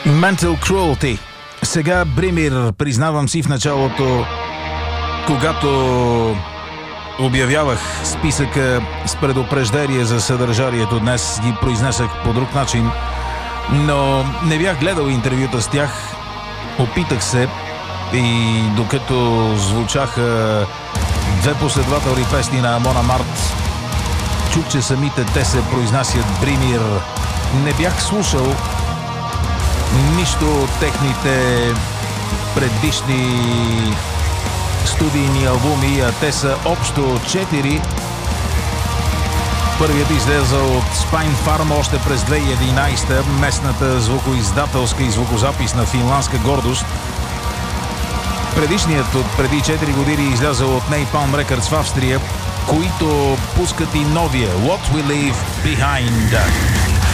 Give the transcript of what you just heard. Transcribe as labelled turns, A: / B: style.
A: Mental Cruelty. Сега Бримир, признавам си в началото, когато обявявах списъка с предупреждение за съдържанието, днес ги произнесах по друг начин, но не бях гледал интервюта с тях. Опитах се и докато звучаха две последователни песни на Амон Амарт, чух, че самите те се произнасят Бримир. Не бях слушал нищо от техните предишни студийни албуми, а те са общо 4. Първият излезъл от Spine Farm още през 2011, местната звукоиздателска и звукозаписна финландска гордост. Предишният от преди 4 години излязъл от Napalm Records в Австрия, които пускат и новия What We Leave Behind.